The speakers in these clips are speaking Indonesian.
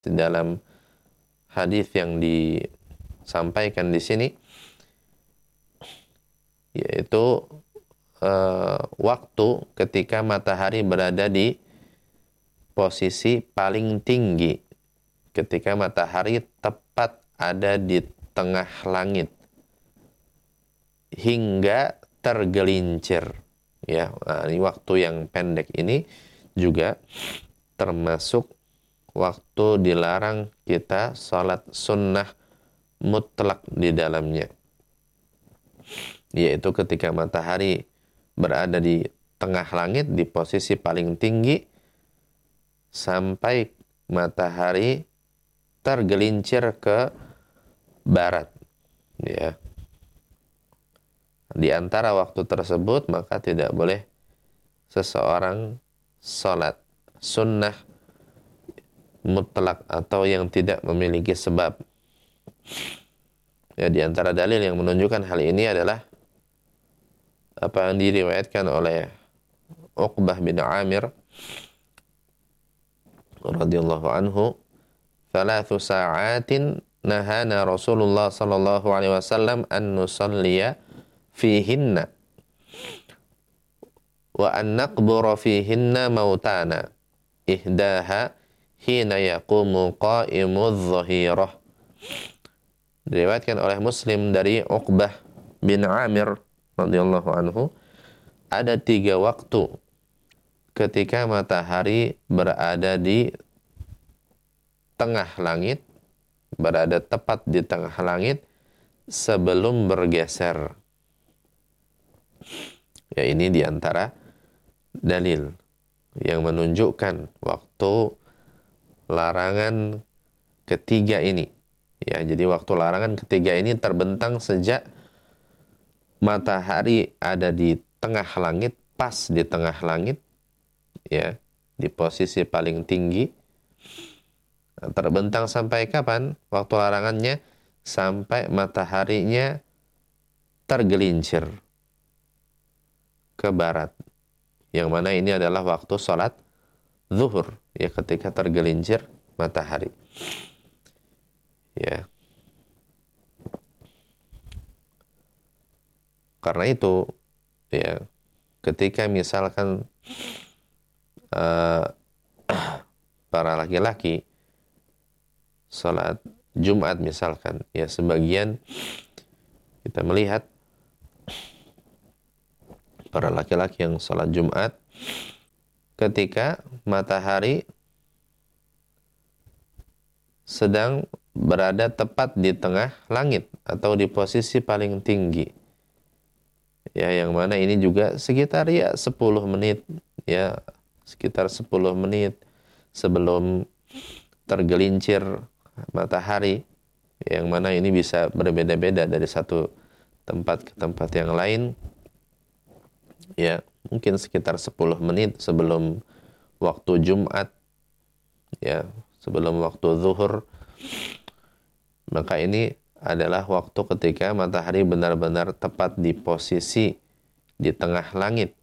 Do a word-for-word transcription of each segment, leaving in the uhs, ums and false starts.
di dalam hadis yang disampaikan di sini, yaitu uh, waktu ketika matahari berada di posisi paling tinggi, ketika matahari tepat ada di tengah langit hingga tergelincir. Ya, nah, ini waktu yang pendek ini juga termasuk waktu dilarang kita salat sunnah mutlak di dalamnya, yaitu ketika matahari berada di tengah langit di posisi paling tinggi sampai matahari tergelincir ke barat. Ya, di antara waktu tersebut maka tidak boleh seseorang salat sunnah mutlak atau yang tidak memiliki sebab. Ya, di antara dalil yang menunjukkan hal ini adalah apa yang diriwayatkan oleh Uqbah bin Amir radhiyallahu anhu, "Thalathu sa'atin nahana Rasulullah sallallahu alaihi wasallam an nusalliya fihinna wa an naqbura fihinna mautana. Ihdaha hina yaqumu qa'imudz dhahirah." Diriwayatkan oleh Muslim dari Uqbah bin Amir radhiyallahu anhu, ada tiga waktu ketika matahari berada di tengah langit, berada tepat di tengah langit sebelum bergeser. Ya, ini diantara dalil yang menunjukkan waktu larangan ketiga ini. Ya, jadi waktu larangan ketiga ini terbentang sejak matahari ada di tengah langit, pas di tengah langit, ya, di posisi paling tinggi. Terbentang sampai kapan waktu larangannya? Sampai mataharinya tergelincir ke barat, yang mana ini adalah waktu sholat zuhur, ya, ketika tergelincir matahari. Ya, karena itu, ya, ketika misalkan uh, para laki-laki sholat Jumat misalkan, ya, sebagian kita melihat para laki-laki yang sholat Jumat ketika matahari sedang berada tepat di tengah langit atau di posisi paling tinggi, ya, yang mana ini juga sekitar ya sepuluh menit, ya, sekitar sepuluh menit sebelum tergelincir matahari, yang mana ini bisa berbeda-beda dari satu tempat ke tempat yang lain. Ya, mungkin sekitar sepuluh menit sebelum waktu Jumat, ya, sebelum waktu zuhur. Maka ini adalah waktu ketika matahari benar-benar tepat di posisi di tengah langit.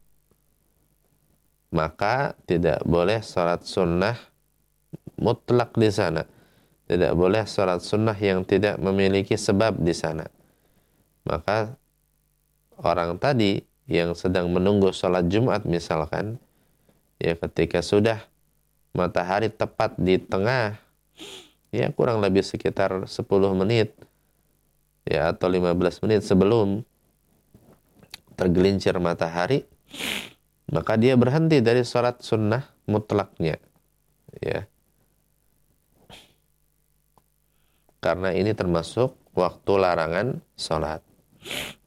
Maka tidak boleh salat sunnah mutlak di sana. Tidak boleh salat sunnah yang tidak memiliki sebab di sana. Maka orang tadi yang sedang menunggu salat Jumat misalkan, ya, ketika sudah matahari tepat di tengah, ya, kurang lebih sekitar sepuluh menit, ya, atau lima belas menit sebelum tergelincir matahari, maka dia berhenti dari salat sunnah mutlaknya, ya, karena ini termasuk waktu larangan salat.